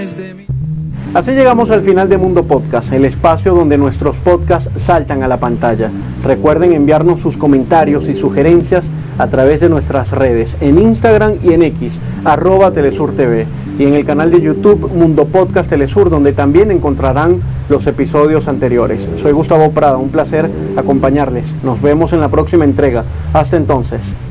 Así llegamos al final de Mundo Podcast, el espacio donde nuestros podcasts saltan a la pantalla. Recuerden enviarnos sus comentarios y sugerencias a través de nuestras redes, en Instagram y en X, @TelesurTV, y en el canal de YouTube Mundo Podcast Telesur, donde también encontrarán los episodios anteriores. Soy Gustavo Prada, un placer acompañarles. Nos vemos en la próxima entrega. Hasta entonces.